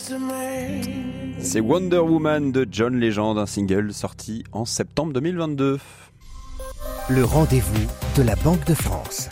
C'est Wonder Woman de John Legend, un single sorti en septembre 2022. Le rendez-vous de la Banque de France.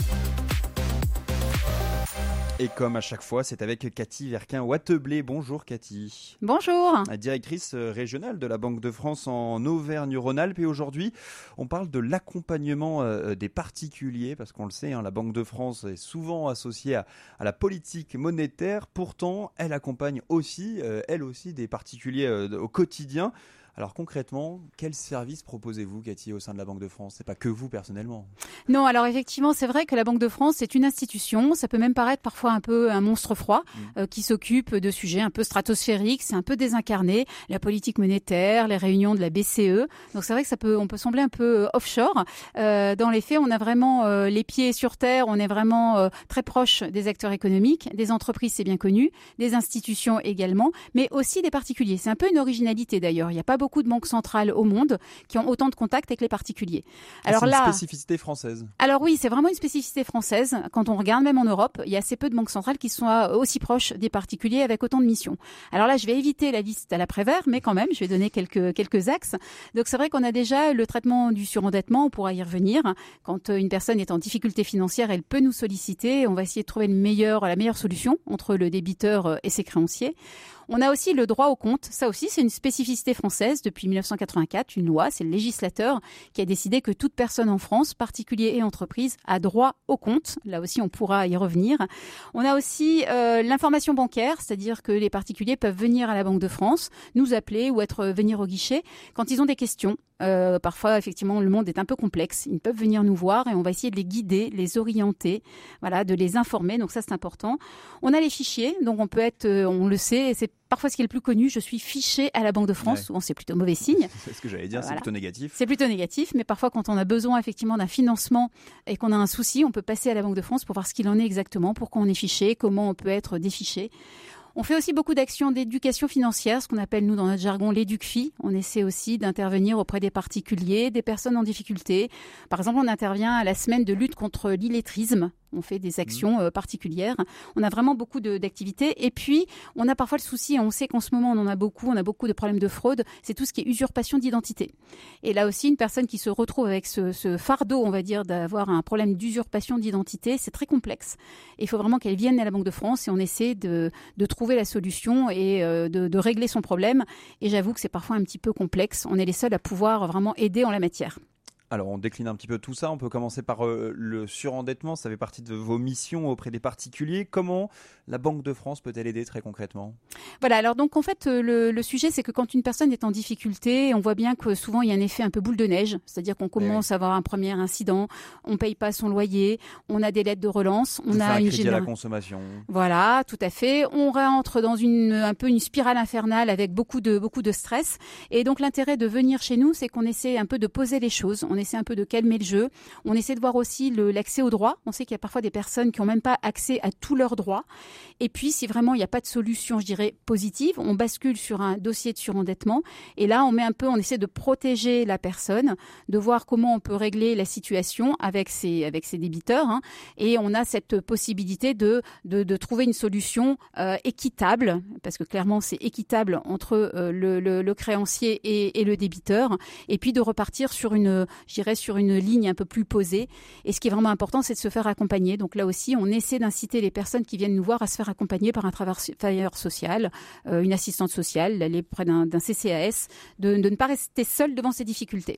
Et comme à chaque fois, c'est avec Cathy Verquin-Watteblé. Bonjour Cathy. Bonjour. Directrice régionale de la Banque de France en Auvergne-Rhône-Alpes. Et aujourd'hui, on parle de l'accompagnement des particuliers, parce qu'on le sait, la Banque de France est souvent associée à la politique monétaire. Pourtant, elle accompagne aussi, elle aussi, des particuliers au quotidien. Alors concrètement, quel service proposez-vous, Cathy, au sein de la Banque de France ? C'est pas que vous personnellement. Non, alors effectivement, c'est vrai que la Banque de France, c'est une institution. Ça peut même paraître parfois un peu un monstre froid qui s'occupe de sujets un peu stratosphériques. C'est un peu désincarné. La politique monétaire, les réunions de la BCE. Donc c'est vrai que on peut sembler un peu offshore. Dans les faits, on a vraiment les pieds sur terre. On est vraiment très proche des acteurs économiques, des entreprises, c'est bien connu, des institutions également, mais aussi des particuliers. C'est un peu une originalité d'ailleurs. Il n'y a pas beaucoup de banques centrales au monde qui ont autant de contacts avec les particuliers. Alors c'est une spécificité française. Alors oui, c'est vraiment une spécificité française. Quand on regarde même en Europe, il y a assez peu de banques centrales qui sont aussi proches des particuliers avec autant de missions. Alors là, je vais éviter la liste à l'après-vert, mais quand même, je vais donner quelques axes. Donc c'est vrai qu'on a déjà le traitement du surendettement, on pourra y revenir. Quand une personne est en difficulté financière, elle peut nous solliciter. On va essayer de trouver la meilleure solution entre le débiteur et ses créanciers. On a aussi le droit au compte. Ça aussi, c'est une spécificité française. Depuis 1984, une loi, c'est le législateur qui a décidé que toute personne en France, particulier et entreprise, a droit au compte. Là aussi, on pourra y revenir. On a aussi l'information bancaire, c'est-à-dire que les particuliers peuvent venir à la Banque de France, nous appeler ou venir au guichet quand ils ont des questions. Parfois, effectivement, le monde est un peu complexe. Ils peuvent venir nous voir et on va essayer de les guider, les orienter, de les informer. Donc ça, c'est important. On a les fichiers. Donc on peut être, on le sait, c'est parfois ce qui est le plus connu. Je suis fiché à la Banque de France. Ouais. Souvent, c'est plutôt mauvais signe. C'est ce que j'allais dire. C'est plutôt négatif. C'est plutôt négatif. Mais parfois, quand on a besoin effectivement d'un financement et qu'on a un souci, on peut passer à la Banque de France pour voir ce qu'il en est exactement, pourquoi on est fiché, comment on peut être défiché. On fait aussi beaucoup d'actions d'éducation financière, ce qu'on appelle, nous, dans notre jargon, l'éduc-fi. On essaie aussi d'intervenir auprès des particuliers, des personnes en difficulté. Par exemple, on intervient à la semaine de lutte contre l'illettrisme. On fait des actions particulières. On a vraiment beaucoup d'activités. Et puis, on a parfois le souci, on sait qu'en ce moment, on a beaucoup de problèmes de fraude. C'est tout ce qui est usurpation d'identité. Et là aussi, une personne qui se retrouve avec ce fardeau, on va dire, d'avoir un problème d'usurpation d'identité, c'est très complexe. Et il faut vraiment qu'elle vienne à la Banque de France et on essaie de trouver la solution et de régler son problème. Et j'avoue que c'est parfois un petit peu complexe. On est les seuls à pouvoir vraiment aider en la matière. Alors, on décline un petit peu tout ça. On peut commencer par le surendettement. Ça fait partie de vos missions auprès des particuliers. Comment la Banque de France peut-elle aider très concrètement ? Voilà, alors donc en fait, le sujet, c'est que quand une personne est en difficulté, on voit bien que souvent, il y a un effet un peu boule de neige. C'est-à-dire qu'on commence à avoir un premier incident, on ne paye pas son loyer, on a des lettres de relance, on a une crédit à la consommation. Voilà, tout à fait. On rentre dans un peu une spirale infernale avec beaucoup de stress. Et donc, l'intérêt de venir chez nous, c'est qu'on essaie un peu de poser les choses. On essaie un peu de calmer le jeu. On essaie de voir aussi l'accès aux droits. On sait qu'il y a parfois des personnes qui n'ont même pas accès à tous leurs droits. Et puis, si vraiment il n'y a pas de solution, je dirais, positive, on bascule sur un dossier de surendettement. Et là, on essaie de protéger la personne, de voir comment on peut régler la situation avec ses débiteurs. Et on a cette possibilité de trouver une solution équitable, parce que clairement, c'est équitable entre le créancier et le débiteur. Et puis, de repartir sur une ligne un peu plus posée. Et ce qui est vraiment important, c'est de se faire accompagner. Donc là aussi, on essaie d'inciter les personnes qui viennent nous voir à se faire accompagner par un travailleur social, une assistante sociale, d'aller près d'un CCAS, de ne pas rester seul devant ces difficultés.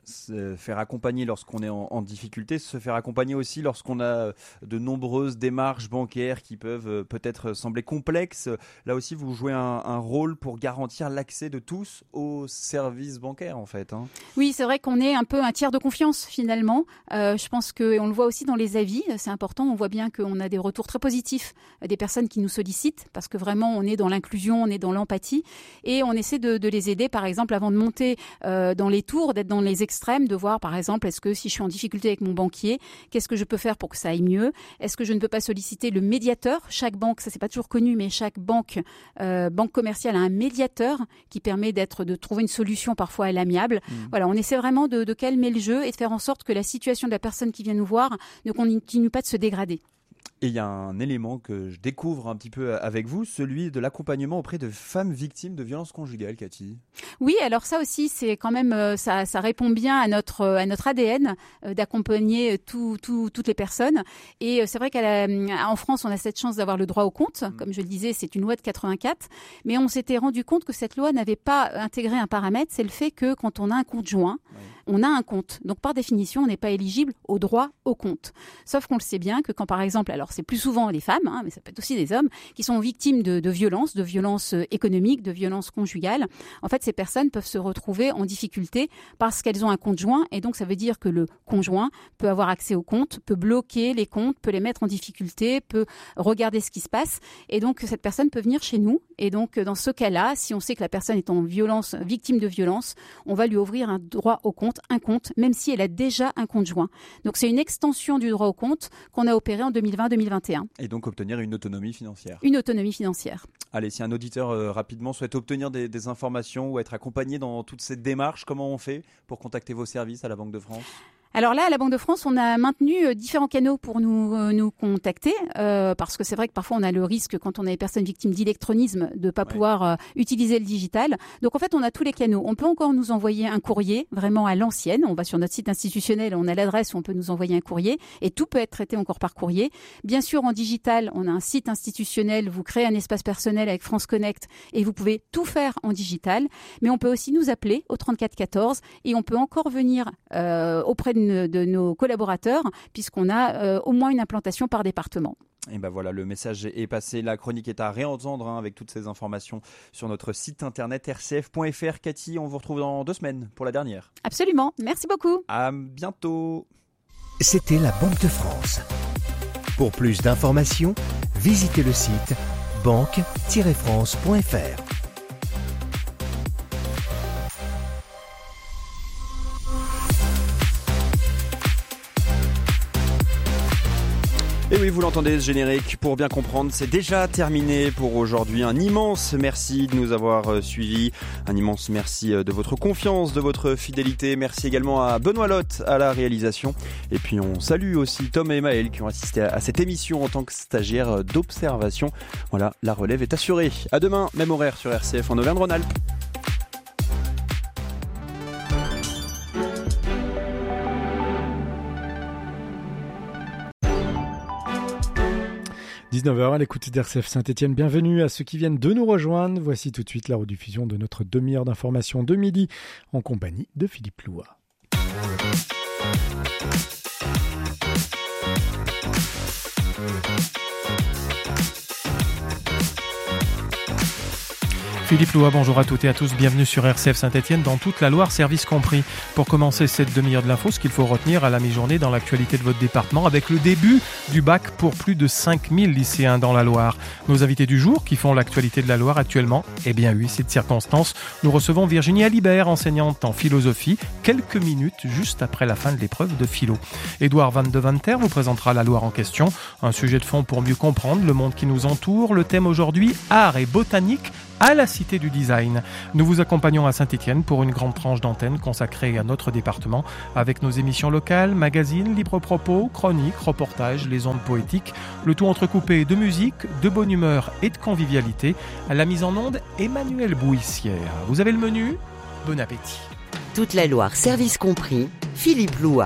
Se faire accompagner lorsqu'on est en difficulté, se faire accompagner aussi lorsqu'on a de nombreuses démarches bancaires qui peuvent peut-être sembler complexes. Là aussi, vous jouez un rôle pour garantir l'accès de tous aux services bancaires, en fait. Oui, c'est vrai qu'on est un peu un tiers de confiance, finalement. Je pense qu'on le voit aussi dans les avis, c'est important. On voit bien qu'on a des retours très positifs des personnes qui nous sollicitent, parce que vraiment, on est dans l'inclusion, on est dans l'empathie, et on essaie de les aider, par exemple, avant de monter dans les tours, d'être dans les extrêmes, de voir par exemple, est-ce que si je suis en difficulté avec mon banquier, qu'est-ce que je peux faire pour que ça aille mieux ? Est-ce que je ne peux pas solliciter le médiateur ? Chaque banque, ça c'est pas toujours connu, mais chaque banque commerciale a un médiateur qui permet de trouver une solution parfois à l'amiable. Voilà, on essaie vraiment de calmer le jeu et de faire en sorte que la situation de la personne qui vient nous voir ne continue pas de se dégrader. Et il y a un élément que je découvre un petit peu avec vous, celui de l'accompagnement auprès de femmes victimes de violences conjugales, Cathy. Oui, alors ça aussi, c'est quand même ça répond bien à notre ADN d'accompagner toutes les personnes. Et c'est vrai qu'en France, on a cette chance d'avoir le droit au compte. Comme je le disais, c'est une loi de 84. Mais on s'était rendu compte que cette loi n'avait pas intégré un paramètre, c'est le fait que quand on a un conjoint, on a un compte. Donc par définition, on n'est pas éligible au droit au compte. Sauf qu'on le sait bien que quand par exemple, alors c'est plus souvent les femmes, mais ça peut être aussi des hommes, qui sont victimes de violences économiques, de violences conjugales, en fait ces personnes peuvent se retrouver en difficulté parce qu'elles ont un conjoint, et donc ça veut dire que le conjoint peut avoir accès aux comptes, peut bloquer les comptes, peut les mettre en difficulté, peut regarder ce qui se passe, et donc cette personne peut venir chez nous, et donc dans ce cas-là, si on sait que la personne est en violence, victime de violence, on va lui ouvrir un droit au compte, un compte, même si elle a déjà un conjoint. Donc c'est une extension du droit au compte qu'on a opéré en 2020-2021. Et donc obtenir une autonomie financière. Une autonomie financière. Allez, si un auditeur rapidement souhaite obtenir des informations ou être accompagné dans toute cette démarche, comment on fait pour contacter vos services à la Banque de France ? Alors là, à la Banque de France, on a maintenu différents canaux pour nous contacter, parce que c'est vrai que parfois on a le risque, quand on a des personnes victimes d'électronisme, de pas pouvoir utiliser le digital. Donc en fait, on a tous les canaux. On peut encore nous envoyer un courrier, vraiment à l'ancienne. On va sur notre site institutionnel, on a l'adresse où on peut nous envoyer un courrier, et tout peut être traité encore par courrier. Bien sûr, en digital, on a un site institutionnel, vous créez un espace personnel avec France Connect, et vous pouvez tout faire en digital. Mais on peut aussi nous appeler au 34 14, et on peut encore venir auprès de nos collaborateurs, puisqu'on a au moins une implantation par département. Et ben voilà, le message est passé, la chronique est à réentendre avec toutes ces informations sur notre site internet rcf.fr. Cathy, on vous retrouve dans 2 semaines pour la dernière. Absolument, merci beaucoup. À bientôt. C'était la Banque de France. Pour plus d'informations, visitez le site banque-france.fr. Et oui, vous l'entendez, ce générique, pour bien comprendre, c'est déjà terminé pour aujourd'hui. Un immense merci de nous avoir suivis, un immense merci de votre confiance, de votre fidélité. Merci également à Benoît Lotte à la réalisation. Et puis on salue aussi Tom et Maël qui ont assisté à cette émission en tant que stagiaires d'observation. Voilà, la relève est assurée. À demain, même horaire sur RCF en Auvergne-Rhône-Alpes. – 19h à l'écoute d'RCF Saint-Etienne. Bienvenue à ceux qui viennent de nous rejoindre. Voici tout de suite la rediffusion de notre demi-heure d'information de midi en compagnie de Philippe Loua. Philippe Loua, bonjour à toutes et à tous, bienvenue sur RCF Saint-Etienne dans toute la Loire, service compris. Pour commencer cette demi-heure de l'info, ce qu'il faut retenir à la mi-journée dans l'actualité de votre département avec le début du bac pour plus de 5000 lycéens dans la Loire. Nos invités du jour qui font l'actualité de la Loire actuellement, eh bien oui, c'est de circonstance. Nous recevons Virginie Alibert, enseignante en philosophie, quelques minutes juste après la fin de l'épreuve de philo. Édouard Van de Vanter vous présentera la Loire en question, un sujet de fond pour mieux comprendre le monde qui nous entoure. Le thème aujourd'hui, art et botanique à la Cité du Design. Nous vous accompagnons à Saint-Etienne pour une grande tranche d'antenne consacrée à notre département avec nos émissions locales, magazines, libres propos, chroniques, reportages, les ondes poétiques, le tout entrecoupé de musique, de bonne humeur et de convivialité. À la mise en onde, Emmanuel Bouissière. Vous avez le menu ? Bon appétit. Toute la Loire, service compris, Philippe Loua.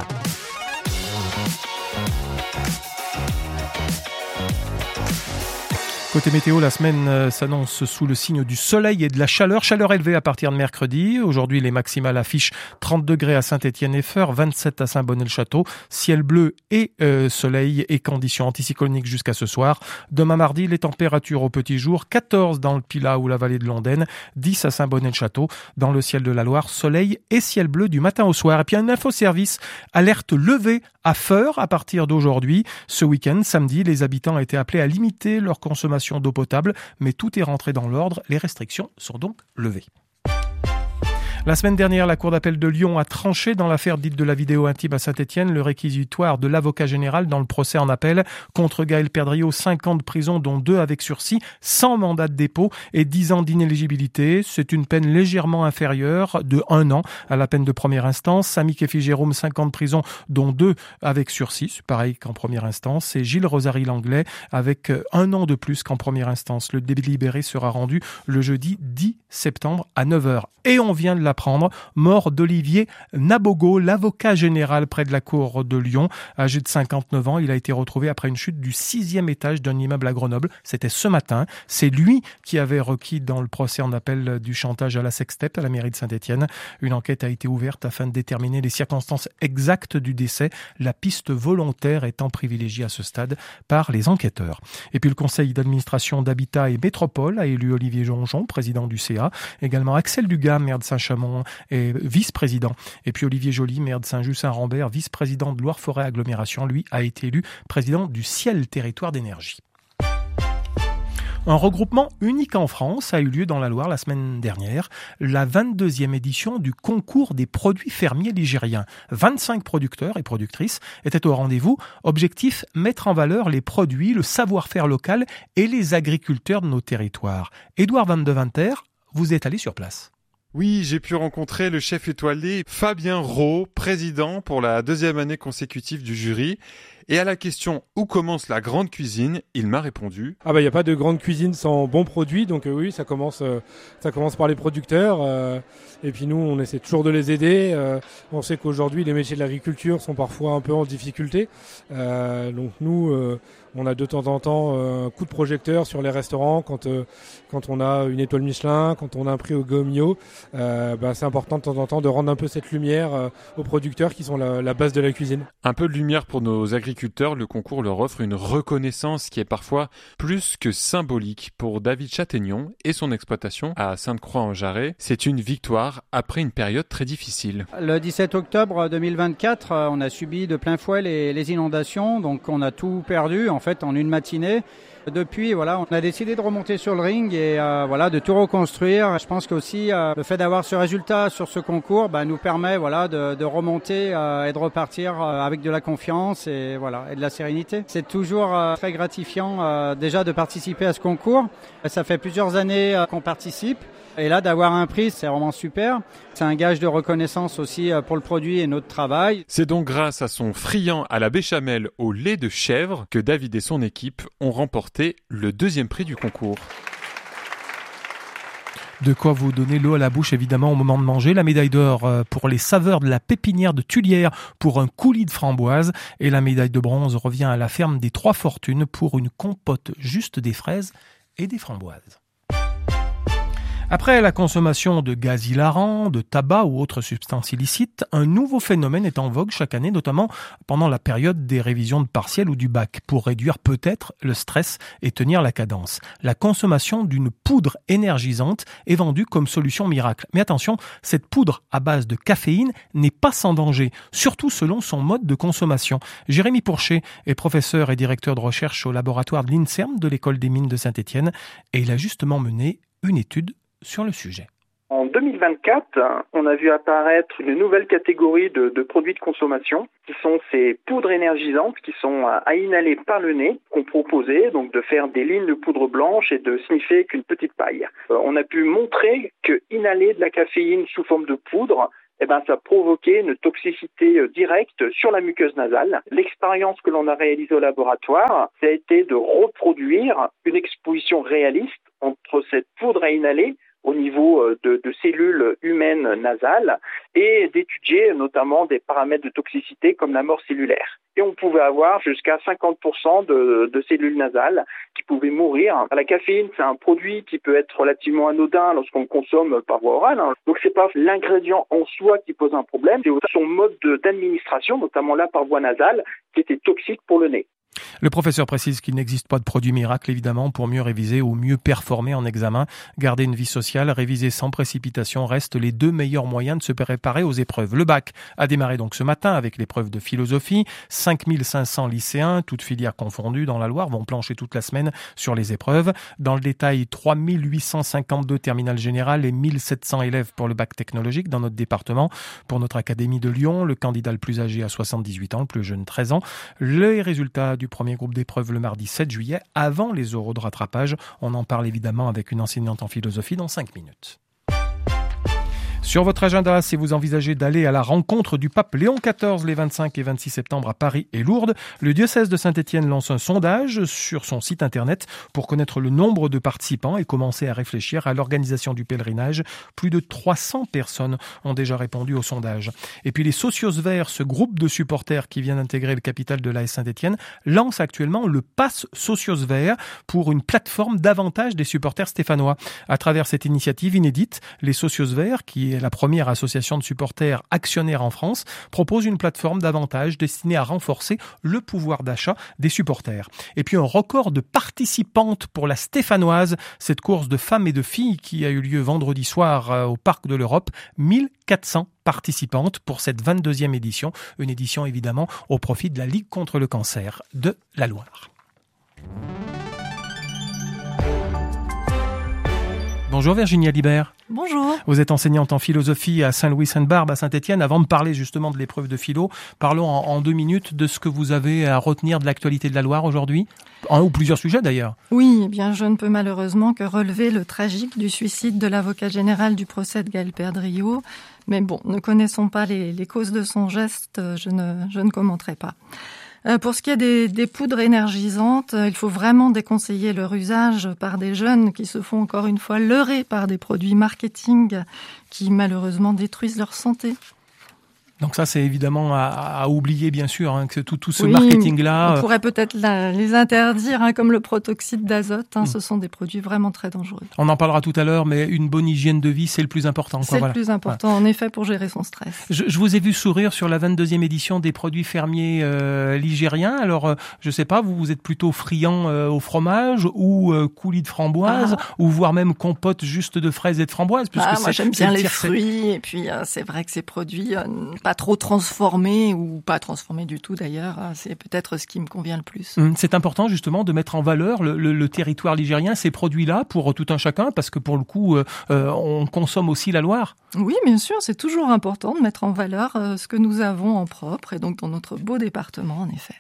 Côté météo, la semaine s'annonce sous le signe du soleil et de la chaleur. Chaleur élevée à partir de mercredi. Aujourd'hui, les maximales affichent 30 degrés à Saint-Étienne-et-Feur, 27 à Saint-Bonnet-le-Château. Ciel bleu et soleil et conditions anticycloniques jusqu'à ce soir. Demain mardi, les températures au petit jour, 14 dans le Pilat ou la vallée de l'Ondaine, 10 à Saint-Bonnet-le-Château. Dans le ciel de la Loire, soleil et ciel bleu du matin au soir. Et puis un infoservice, alerte levée à Feur à partir d'aujourd'hui. Ce week-end, samedi, les habitants étaient appelés à limiter leur consommation d'eau potable, mais tout est rentré dans l'ordre. Les restrictions sont donc levées. La semaine dernière, la Cour d'appel de Lyon a tranché dans l'affaire dite de la vidéo intime à Saint-Étienne le réquisitoire de l'avocat général dans le procès en appel contre Gaël Perdriau, 5 ans de prison dont 2 avec sursis, sans mandat de dépôt et 10 ans d'inéligibilité. C'est une peine légèrement inférieure de 1 an à la peine de première instance. Samy Kefi-Jérôme, 5 ans de prison dont 2 avec sursis, c'est pareil qu'en première instance. Et Gilles Rosary-Langlais avec 1 an de plus qu'en première instance. Le délibéré sera rendu le jeudi 10 septembre à 9h. Et on vient de l'apprendre, mort d'Olivier Nabogo, l'avocat général près de la cour de Lyon. Âgé de 59 ans, il a été retrouvé après une chute du 6e étage d'un immeuble à Grenoble. C'était ce matin. C'est lui qui avait requis dans le procès en appel du chantage à la sextape à la mairie de Saint-Étienne. Une enquête a été ouverte afin de déterminer les circonstances exactes du décès, la piste volontaire étant privilégiée à ce stade par les enquêteurs. Et puis le conseil d'administration d'Habitat et Métropole a élu Olivier Jonjon, président du CA. Également Axel Dugas, maire de Saint-Chamond et vice-président. Et puis Olivier Joly, maire de Saint-Just-Saint-Rambert, vice-président de Loire-Forêt Agglomération, lui a été élu président du Ciel Territoire d'énergie. Un regroupement unique en France a eu lieu dans la Loire la semaine dernière, la 22e édition du concours des produits fermiers ligériens. 25 producteurs et productrices étaient au rendez-vous. Objectif, mettre en valeur les produits, le savoir-faire local et les agriculteurs de nos territoires. Édouard Van de Vanter, vous êtes allé sur place. Oui, j'ai pu rencontrer le chef étoilé Fabien Rau, président pour la 2e année consécutive du jury. Et à la question « Où commence la grande cuisine ?», il m'a répondu « il n'y a pas de grande cuisine sans bons produits, donc oui, ça commence par les producteurs. Et puis nous, on essaie toujours de les aider. On sait qu'aujourd'hui, les métiers de l'agriculture sont parfois un peu en difficulté. Donc nous, on a de temps en temps un coup de projecteur sur les restaurants quand on a une étoile Michelin, quand on a un prix au Gomio. C'est important de temps en temps de rendre un peu cette lumière aux producteurs qui sont la base de la cuisine. Un peu de lumière pour nos agriculteurs, le concours leur offre une reconnaissance qui est parfois plus que symbolique. Pour David Châtaignon et son exploitation à Sainte-Croix-en-Jarret, c'est une victoire après une période très difficile. Le 17 octobre 2024, on a subi de plein fouet les inondations, donc on a tout perdu en fait en une matinée. Depuis, on a décidé de remonter sur le ring et de tout reconstruire. Je pense qu'aussi le fait d'avoir ce résultat sur ce concours nous permet de remonter et de repartir avec de la confiance et de la sérénité. C'est toujours très gratifiant déjà de participer à ce concours. Ça fait plusieurs années qu'on participe. Et là, d'avoir un prix, c'est vraiment super. C'est un gage de reconnaissance aussi pour le produit et notre travail. C'est donc grâce à son friand à la béchamel au lait de chèvre que David et son équipe ont remporté le 2e prix du concours. De quoi vous donner l'eau à la bouche, évidemment, au moment de manger. La médaille d'or pour les saveurs de la pépinière de Tulière pour un coulis de framboises. Et la médaille de bronze revient à la ferme des Trois Fortunes pour une compote juste des fraises et des framboises. Après la consommation de gaz hilarant, de tabac ou autres substances illicites, un nouveau phénomène est en vogue chaque année, notamment pendant la période des révisions de partiel ou du bac, pour réduire peut-être le stress et tenir la cadence. La consommation d'une poudre énergisante est vendue comme solution miracle. Mais attention, cette poudre à base de caféine n'est pas sans danger, surtout selon son mode de consommation. Jérémy Pourchet est professeur et directeur de recherche au laboratoire de l'INSERM de l'École des Mines de Saint-Étienne et il a justement mené une étude sur le sujet. En 2024, on a vu apparaître une nouvelle catégorie de produits de consommation qui sont ces poudres énergisantes qui sont à inhaler par le nez, qu'on proposait donc de faire des lignes de poudre blanche et de sniffer avec une petite paille. On a pu montrer que inhaler de la caféine sous forme de poudre, ça provoquait une toxicité directe sur la muqueuse nasale. L'expérience que l'on a réalisée au laboratoire, ça a été de reproduire une exposition réaliste entre cette poudre à inhaler au niveau de cellules humaines nasales et d'étudier notamment des paramètres de toxicité comme la mort cellulaire. Et on pouvait avoir jusqu'à 50% de cellules nasales qui pouvaient mourir. La caféine, c'est un produit qui peut être relativement anodin lorsqu'on le consomme par voie orale. Donc c'est pas l'ingrédient en soi qui pose un problème, c'est son mode d'administration, notamment là par voie nasale, qui était toxique pour le nez. Le professeur précise qu'il n'existe pas de produit miracle, évidemment, pour mieux réviser ou mieux performer en examen. Garder une vie sociale, réviser sans précipitation restent les 2 meilleurs moyens de se préparer aux épreuves. Le bac a démarré donc ce matin avec l'épreuve de philosophie. 5500 lycéens, toutes filières confondues dans la Loire, vont plancher toute la semaine sur les épreuves. Dans le détail, 3852 terminales générales et 1700 élèves pour le bac technologique dans notre département. Pour notre académie de Lyon, le candidat le plus âgé a 78 ans, le plus jeune 13 ans. Les résultats du premier groupe d'épreuves le mardi 7 juillet, avant les oraux de rattrapage. On en parle évidemment avec une enseignante en philosophie dans 5 minutes. Sur votre agenda, si vous envisagez d'aller à la rencontre du pape Léon XIV les 25 et 26 septembre à Paris et Lourdes, le diocèse de Saint-Étienne lance un sondage sur son site internet pour connaître le nombre de participants et commencer à réfléchir à l'organisation du pèlerinage. Plus de 300 personnes ont déjà répondu au sondage. Et puis les Sociosverts, ce groupe de supporters qui vient d'intégrer le capital de l'AS Saint-Étienne, lance actuellement le Pass Sociosvert pour une plateforme d'avantage des supporters stéphanois. À travers cette initiative inédite, les Sociosverts, qui est la première association de supporters actionnaires en France, propose une plateforme d'avantages destinée à renforcer le pouvoir d'achat des supporters. Et puis un record de participantes pour la Stéphanoise, cette course de femmes et de filles qui a eu lieu vendredi soir au Parc de l'Europe. 1400 participantes pour cette 22e édition, une édition évidemment au profit de la Ligue contre le cancer de la Loire. Bonjour Virginie Alibert. Bonjour. Vous êtes enseignante en philosophie à Saint-Louis-Sainte-Barbe à Saint-Étienne. Avant de parler justement de l'épreuve de philo, parlons en 2 minutes de ce que vous avez à retenir de l'actualité de la Loire aujourd'hui. Un ou plusieurs sujets d'ailleurs. Oui, eh bien je ne peux malheureusement que relever le tragique du suicide de l'avocat général du procès de Gaël Perdriau. Mais bon, ne connaissons pas les causes de son geste, je ne commenterai pas. Pour ce qui est des poudres énergisantes, il faut vraiment déconseiller leur usage par des jeunes qui se font encore une fois leurrer par des produits marketing qui malheureusement détruisent leur santé. Donc ça, c'est évidemment à oublier, bien sûr, que tout ce marketing-là... On pourrait peut-être les interdire, comme le protoxyde d'azote. Ce sont des produits vraiment très dangereux. On en parlera tout à l'heure, mais une bonne hygiène de vie, c'est le plus important. C'est le plus important, en effet, pour gérer son stress. Je vous ai vu sourire sur la 22e édition des produits fermiers ligériens. Alors, je sais pas, vous êtes plutôt friand au fromage ou coulis de framboise, ou voire même compote juste de fraises et de framboises. Moi, j'aime bien les fruits, et puis c'est vrai que ces produits... pas trop transformé ou pas transformé du tout d'ailleurs, c'est peut-être ce qui me convient le plus. C'est important justement de mettre en valeur le territoire ligérien, ces produits-là pour tout un chacun, parce que pour le coup, on consomme aussi la Loire. Oui, bien sûr, c'est toujours important de mettre en valeur ce que nous avons en propre et donc dans notre beau département en effet.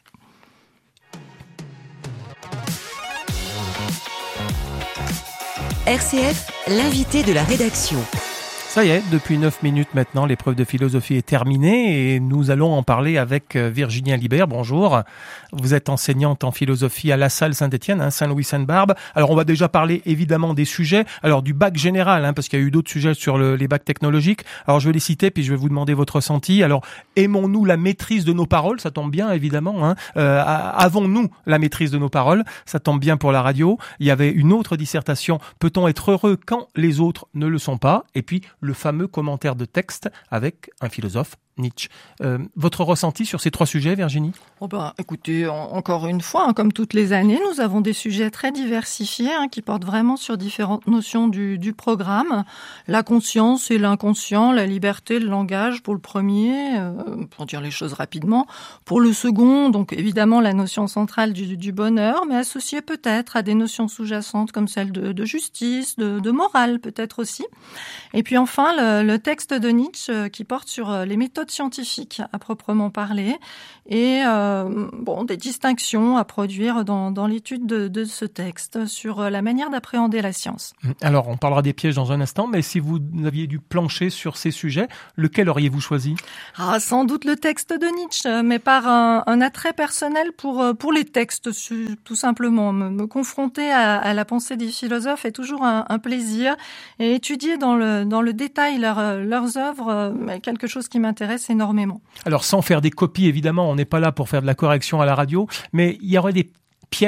RCF, l'invité de la rédaction. Ça y est, depuis 9 minutes maintenant, l'épreuve de philosophie est terminée et nous allons en parler avec Virginie Alibert. Bonjour. Vous êtes enseignante en philosophie à La Salle Saint-Étienne, Saint-Louis-Sainte-Barbe. Alors on va déjà parler évidemment des sujets, alors du bac général, parce qu'il y a eu d'autres sujets sur les bacs technologiques. Alors je vais les citer puis je vais vous demander votre ressenti. Alors aimons-nous la maîtrise de nos paroles? Ça tombe bien évidemment. Avons-nous la maîtrise de nos paroles? Ça tombe bien pour la radio. Il y avait une autre dissertation. Peut-on être heureux quand les autres ne le sont pas? Et puis le fameux commentaire de texte avec un philosophe, Nietzsche. Votre ressenti sur ces 3 sujets, Virginie? Écoutez, encore une fois, comme toutes les années, nous avons des sujets très diversifiés qui portent vraiment sur différentes notions du programme. La conscience et l'inconscient, la liberté, le langage pour le premier, pour dire les choses rapidement. Pour le second, donc évidemment la notion centrale du bonheur, mais associée peut-être à des notions sous-jacentes comme celle de justice, de morale peut-être aussi. Et puis enfin, le texte de Nietzsche qui porte sur les méthodes scientifiques à proprement parler et des distinctions à produire dans l'étude de ce texte sur la manière d'appréhender la science. Alors, on parlera des pièges dans un instant, mais si vous aviez dû plancher sur ces sujets, lequel auriez-vous choisi? Sans doute le texte de Nietzsche, mais par un attrait personnel pour les textes, tout simplement. Me confronter à la pensée des philosophes est toujours un plaisir et étudier dans le détail leurs œuvres est quelque chose qui m'intéresse énormément. Alors, sans faire des copies, évidemment, on n'est pas là pour faire de la correction à la radio, mais il y aurait des pièges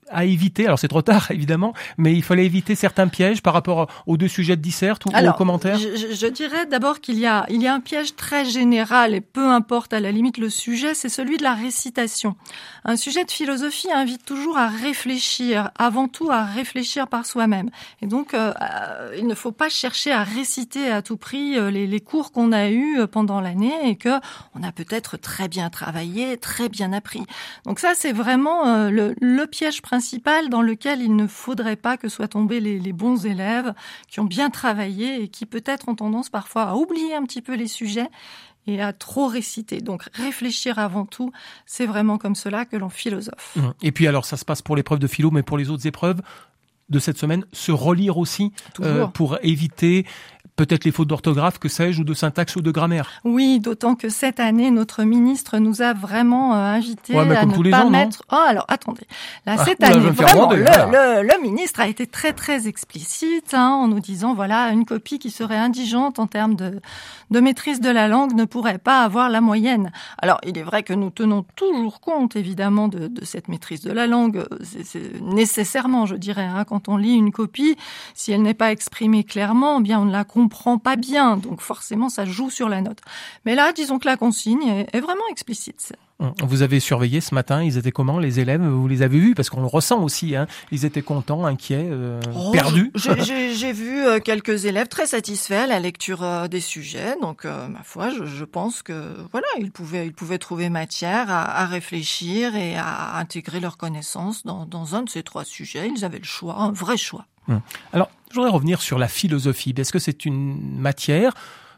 à éviter? Alors c'est trop tard évidemment, mais il fallait éviter certains pièges par rapport aux deux sujets de dissert ou aux commentaires. Je dirais d'abord qu'il y a un piège très général et peu importe à la limite le sujet, c'est celui de la récitation. Un sujet de philosophie invite toujours à réfléchir, avant tout à réfléchir par soi-même. Et donc il ne faut pas chercher à réciter à tout prix les cours qu'on a eus pendant l'année et que on a peut-être très bien travaillé, très bien appris. Donc ça c'est vraiment le piège principal dans lequel il ne faudrait pas que soient tombés les bons élèves qui ont bien travaillé et qui peut-être ont tendance parfois à oublier un petit peu les sujets et à trop réciter. Donc réfléchir avant tout, c'est vraiment comme cela que l'on philosophe. Et puis alors ça se passe pour l'épreuve de philo, mais pour les autres épreuves de cette semaine, se relire aussi pour éviter peut-être les fautes d'orthographe, que sais-je, ou de syntaxe ou de grammaire. Oui, d'autant que cette année, notre ministre nous a vraiment invité à ne pas mettre... Oh, alors, attendez. Là, cette année, vraiment, le ministre a été très, très explicite en nous disant, voilà, une copie qui serait indigente en termes de maîtrise de la langue ne pourrait pas avoir la moyenne. Alors, il est vrai que nous tenons toujours compte, évidemment, de cette maîtrise de la langue. C'est nécessairement, je dirais, quand on lit une copie, si elle n'est pas exprimée clairement, bien, on ne la comprend pas bien, donc forcément ça joue sur la note. Mais là, disons que la consigne est vraiment explicite. Vous avez surveillé ce matin, ils étaient comment les élèves? Vous les avez vus? Parce qu'on le ressent aussi, ils étaient contents, inquiets, perdus. J'ai vu quelques élèves très satisfaits à la lecture des sujets, donc ma foi, je pense que voilà, ils pouvaient trouver matière à réfléchir et à intégrer leurs connaissances dans un de ces trois sujets. Ils avaient le choix, un vrai choix. Alors, je voudrais revenir sur la philosophie. Est-ce que c'est une matière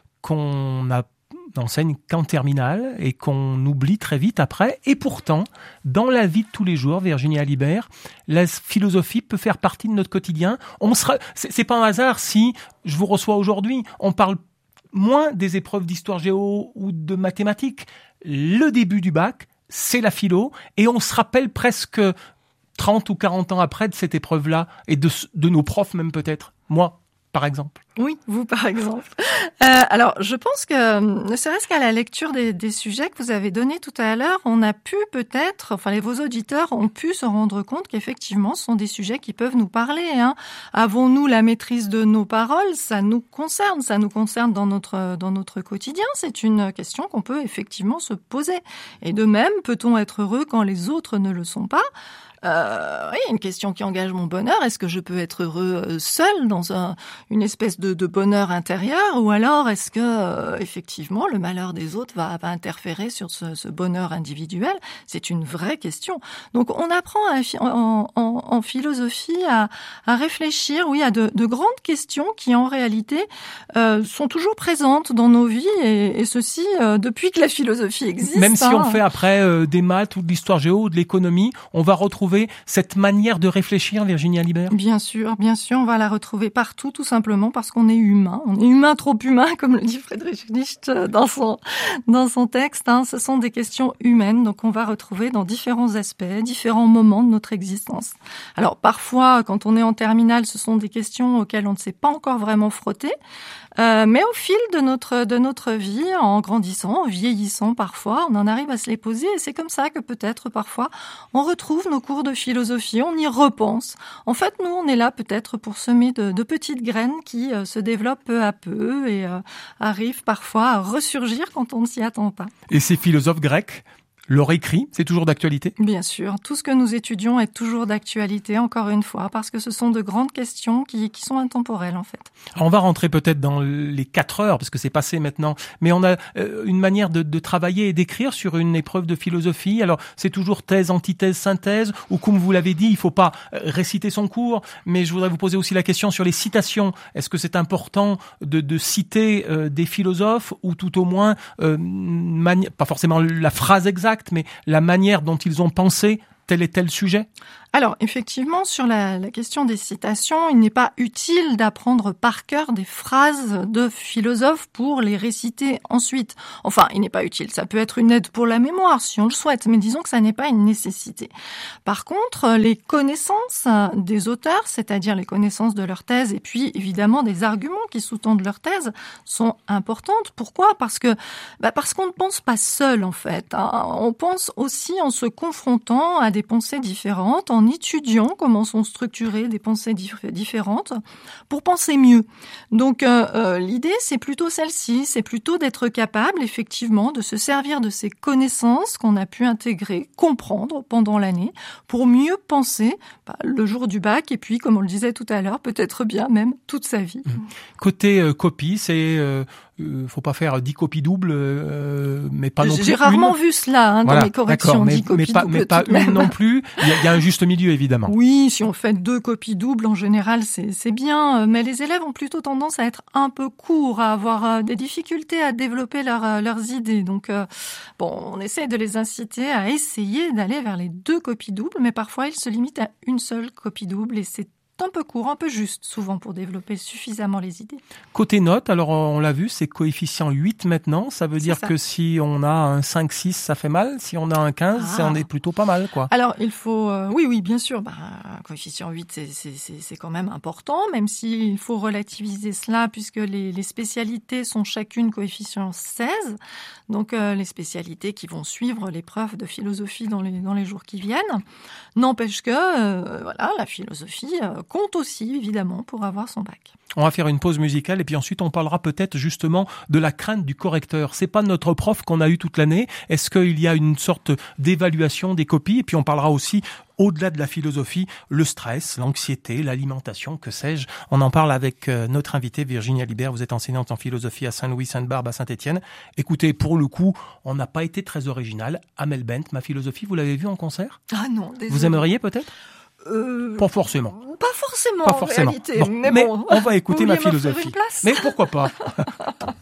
qu'on enseigne qu'en terminale et qu'on oublie très vite après? Et pourtant, dans la vie de tous les jours, Virginie Alibert, la philosophie peut faire partie de notre quotidien. C'est pas un hasard si je vous reçois aujourd'hui. On parle moins des épreuves d'histoire géo ou de mathématiques. Le début du bac, c'est la philo, et on se rappelle presque 30 ou 40 ans après de cette épreuve-là, et de nos profs même peut-être. Moi, par exemple. Oui, vous par exemple. Alors, je pense que, ne serait-ce qu'à la lecture des sujets que vous avez donnés tout à l'heure, on a pu peut-être, vos auditeurs ont pu se rendre compte qu'effectivement, ce sont des sujets qui peuvent nous parler. Avons-nous la maîtrise de nos paroles? Ça nous concerne dans notre quotidien. C'est une question qu'on peut effectivement se poser. Et de même, peut-on être heureux quand les autres ne le sont pas? Oui, une question qui engage mon bonheur. Est-ce que je peux être heureux seul dans une espèce de bonheur intérieur, ou alors est-ce que effectivement le malheur des autres va interférer sur ce bonheur individuel? C'est une vraie question. Donc on apprend en philosophie à réfléchir, oui, à de grandes questions qui en réalité sont toujours présentes dans nos vies et ceci depuis que la philosophie existe. Même si on fait après des maths ou de l'histoire géo ou de l'économie, on va retrouver cette manière de réfléchir, Virginie Alibert? Bien sûr, on va la retrouver partout, tout simplement parce qu'on est humain. On est humain, trop humain, comme le dit Friedrich Nietzsche dans son texte. Ce sont des questions humaines, donc on va retrouver dans différents aspects, différents moments de notre existence. Alors parfois, quand on est en terminale, ce sont des questions auxquelles on ne s'est pas encore vraiment frotté. Mais au fil de notre vie, en grandissant, en vieillissant parfois, on en arrive à se les poser, et c'est comme ça que peut-être parfois on retrouve nos cours de philosophie, on y repense. En fait, nous, on est là peut-être pour semer de petites graines qui se développent peu à peu et arrivent parfois à ressurgir quand on ne s'y attend pas. Et ces philosophes grecs, leur écrit, c'est toujours d'actualité? Bien sûr, tout ce que nous étudions est toujours d'actualité, encore une fois, parce que ce sont de grandes questions qui sont intemporelles, en fait. Alors on va rentrer peut-être dans les 4 heures, parce que c'est passé maintenant, mais on a une manière de travailler et d'écrire sur une épreuve de philosophie. Alors c'est toujours thèse, antithèse, synthèse, ou comme vous l'avez dit, il faut pas réciter son cours, mais je voudrais vous poser aussi la question sur les citations. Est-ce que c'est important de citer des philosophes, ou tout au moins, pas forcément la phrase exacte, mais la manière dont ils ont pensé tel et tel sujet? Alors, effectivement, sur la question des citations, il n'est pas utile d'apprendre par cœur des phrases de philosophes pour les réciter ensuite. Enfin, il n'est pas utile. Ça peut être une aide pour la mémoire, si on le souhaite, mais disons que ça n'est pas une nécessité. Par contre, les connaissances des auteurs, c'est-à-dire les connaissances de leur thèse, et puis, évidemment, des arguments qui sous-tendent leur thèse, sont importantes. Pourquoi? Parce qu'on ne pense pas seul, en fait. On pense aussi en se confrontant à des pensées différentes, en étudiant comment sont structurées des pensées différentes pour penser mieux. Donc l'idée, c'est plutôt celle-ci, c'est plutôt d'être capable effectivement de se servir de ces connaissances qu'on a pu intégrer, comprendre pendant l'année pour mieux penser le jour du bac et puis, comme on le disait tout à l'heure, peut-être bien même toute sa vie. Côté copie, c'est faut pas faire 10 copies doubles, mais pas non plus. J'ai rarement vu cela dans mes corrections, 10 copies doubles. Mais pas une non plus. Il y a un juste milieu, évidemment. Oui, si on fait 2 copies doubles, en général, c'est bien. Mais les élèves ont plutôt tendance à être un peu courts, à avoir des difficultés à développer leurs idées. Donc, on essaie de les inciter à essayer d'aller vers les 2 copies doubles, mais parfois, ils se limitent à une seule copie double et c'est un peu court, un peu juste, souvent, pour développer suffisamment les idées. Côté notes, alors on l'a vu, c'est coefficient 8 maintenant. Ça veut dire que si on a un 5, 6, ça fait mal. Si on a un 15, on est plutôt pas mal, quoi. Alors, il faut... oui, bien sûr. Un coefficient 8, c'est quand même important, même s'il faut relativiser cela, puisque les spécialités sont chacune coefficient 16. Donc, les spécialités qui vont suivre l'épreuve de philosophie dans les jours qui viennent. N'empêche que, la philosophie compte aussi, évidemment, pour avoir son bac. On va faire une pause musicale et puis ensuite on parlera peut-être justement de la crainte du correcteur. C'est pas notre prof qu'on a eu toute l'année. Est-ce qu'il y a une sorte d'évaluation des copies? Et puis on parlera aussi, au-delà de la philosophie, le stress, l'anxiété, l'alimentation, que sais-je. On en parle avec notre invitée Virginie Alibert. Vous êtes enseignante en philosophie à Saint-Louis, Sainte-Barbe, à Saint-Étienne. Écoutez, pour le coup, on n'a pas été très original. Amel Bent, ma philosophie, vous l'avez vue en concert? Ah non, désolé. Vous aimeriez peut-être? Pas forcément. Pas forcément, en réalité. Bon, mais on va écouter ma philosophie. Mais pourquoi pas?